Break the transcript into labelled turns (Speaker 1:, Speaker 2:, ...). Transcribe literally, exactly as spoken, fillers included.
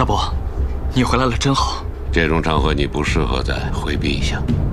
Speaker 1: 伯，你回来了真好。
Speaker 2: 这种场合你不适合再回避一下。